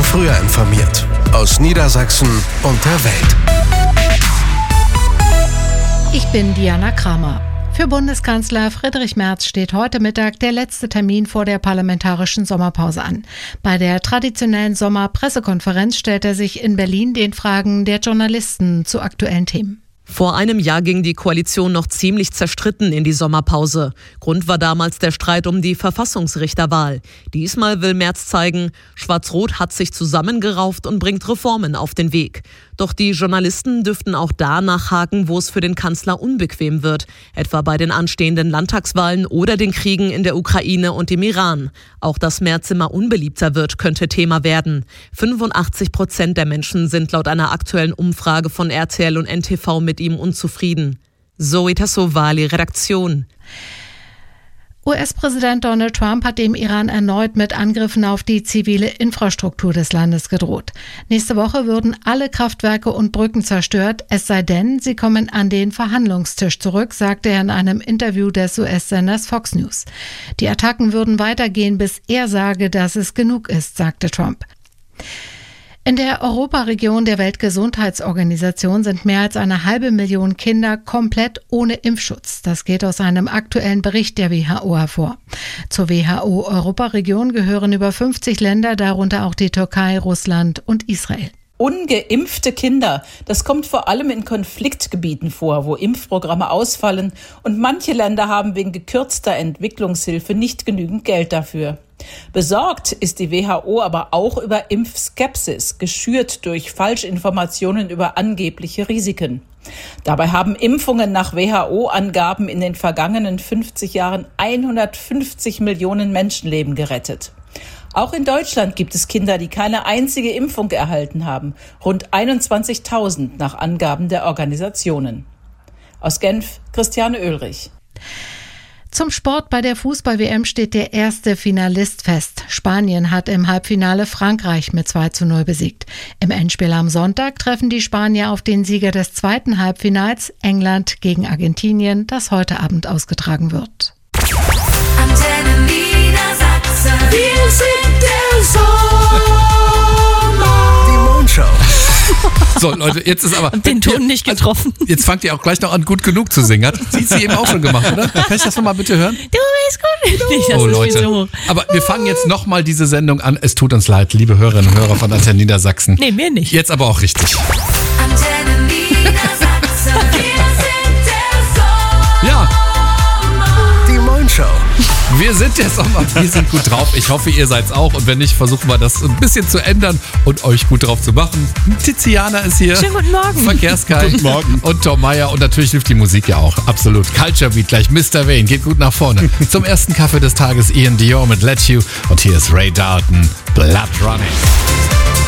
früher informiert. Aus Niedersachsen und der Welt. Ich bin Diana Kramer. Für Bundeskanzler Friedrich Merz steht heute Mittag der letzte Termin vor der parlamentarischen Sommerpause an. Bei der traditionellen Sommerpressekonferenz stellt er sich in Berlin den Fragen der Journalisten zu aktuellen Themen. Vor einem Jahr ging die Koalition noch ziemlich zerstritten in die Sommerpause. Grund war damals der Streit um die Verfassungsrichterwahl. Diesmal will Merz zeigen, Schwarz-Rot hat sich zusammengerauft und bringt Reformen auf den Weg. Doch die Journalisten dürften auch da nachhaken, wo es für den Kanzler unbequem wird. Etwa bei den anstehenden Landtagswahlen oder den Kriegen in der Ukraine und im Iran. Auch dass Merz immer unbeliebter wird, könnte Thema werden. 85% der Menschen sind laut einer aktuellen Umfrage von RTL und NTV mit ihm unzufrieden. Zoe Tassovali, Redaktion. US-Präsident Donald Trump hat dem Iran erneut mit Angriffen auf die zivile Infrastruktur des Landes gedroht. Nächste Woche würden alle Kraftwerke und Brücken zerstört, es sei denn, sie kommen an den Verhandlungstisch zurück, sagte er in einem Interview des US-Senders Fox News. Die Attacken würden weitergehen, bis er sage, dass es genug ist, sagte Trump. In der Europaregion der Weltgesundheitsorganisation sind mehr als 500.000 Kinder komplett ohne Impfschutz. Das geht aus einem aktuellen Bericht der WHO hervor. Zur WHO-Europaregion gehören über 50 Länder, darunter auch die Türkei, Russland und Israel. Ungeimpfte Kinder, das kommt vor allem in Konfliktgebieten vor, wo Impfprogramme ausfallen und manche Länder haben wegen gekürzter Entwicklungshilfe nicht genügend Geld dafür. Besorgt ist die WHO aber auch über Impfskepsis, geschürt durch Falschinformationen über angebliche Risiken. Dabei haben Impfungen nach WHO-Angaben in den vergangenen 50 Jahren 150 Millionen Menschenleben gerettet. Auch in Deutschland gibt es Kinder, die keine einzige Impfung erhalten haben. Rund 21.000 nach Angaben der Organisationen. Aus Genf, Christiane Oehlrich. Zum Sport bei der Fußball-WM steht der erste Finalist fest. Spanien hat im Halbfinale Frankreich mit 2:0 besiegt. Im Endspiel am Sonntag treffen die Spanier auf den Sieger des zweiten Halbfinals, England gegen Argentinien, das heute Abend ausgetragen wird. Antenne Niedersachsen. Wir sind der Sommer. Die Mondshow. So, Leute, jetzt ist aber... Den Ton nicht getroffen. Jetzt fangt ihr auch gleich noch an, gut genug zu singen. Hat sie eben auch schon gemacht, oder? Kann ich das nochmal bitte hören? Du bist gut. Oh, Leute. Aber wir fangen jetzt nochmal diese Sendung an. Es tut uns leid, liebe Hörerinnen und Hörer von Antenne Niedersachsen. Nee, mir nicht. Jetzt aber auch richtig. Antenne Niedersachsen. Wir sind der Sommer. Ja. Die Mondshow. Wir sind der Sommer, wir sind gut drauf. Ich hoffe, ihr seid's auch. Und wenn nicht, versuchen wir das ein bisschen zu ändern und euch gut drauf zu machen. Tiziana ist hier. Schönen guten Morgen. Verkehrskai. Guten Morgen. Und Tom Meyer. Und natürlich hilft die Musik ja auch. Absolut. Culture Beat gleich. Mr. Wayne geht gut nach vorne. Zum ersten Kaffee des Tages Ian Dior mit Let You. Und hier ist Ray Dalton. Blood Running.